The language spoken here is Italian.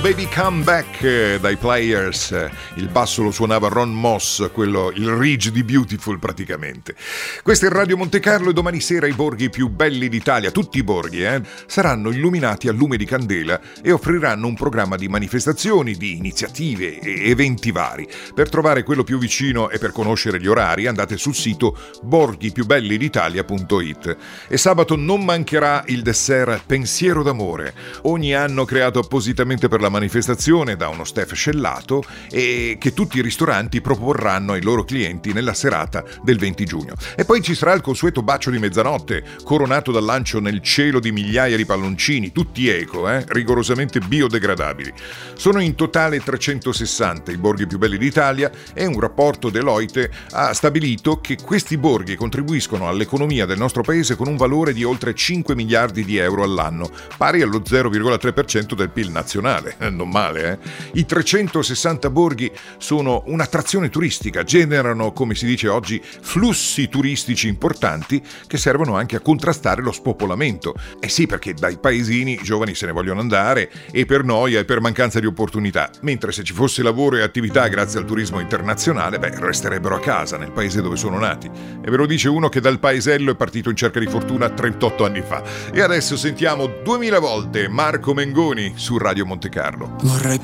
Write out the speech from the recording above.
Baby Come Back dai Players. Il basso lo suonava Ron Moss, il Ridge di Beautiful praticamente. Questo è Radio Monte Carlo e domani sera i borghi più belli d'Italia, tutti i borghi, saranno illuminati a lume di candela e offriranno un programma di manifestazioni, di iniziative e eventi vari. Per trovare quello più vicino e per conoscere gli orari andate sul sito borghipiubelliditalia.it. E sabato non mancherà il dessert Pensiero d'amore, ogni anno creato appositamente per la manifestazione da uno staff scellato e che tutti i ristoranti proporranno ai loro clienti nella serata del 20 giugno. E poi ci sarà il consueto bacio di mezzanotte, coronato dal lancio nel cielo di migliaia di palloncini, tutti eco, rigorosamente biodegradabili. Sono in totale 360 i borghi più belli d'Italia e un rapporto Deloitte ha stabilito che questi borghi contribuiscono all'economia del nostro paese con un valore di oltre 5 miliardi di euro all'anno, pari allo 0,3% del PIL nazionale. Non male, I 360 borghi sono un'attrazione turistica, generano, come si dice oggi, flussi turistici importanti che servono anche a contrastare lo spopolamento. Eh sì, perché dai paesini i giovani se ne vogliono andare e per noia e per mancanza di opportunità, mentre se ci fosse lavoro e attività grazie al turismo internazionale, resterebbero a casa, nel paese dove sono nati. E ve lo dice uno che dal paesello è partito in cerca di fortuna 38 anni fa. E adesso sentiamo 2000 volte Marco Mengoni su Radio Monte Carlo. Vorrei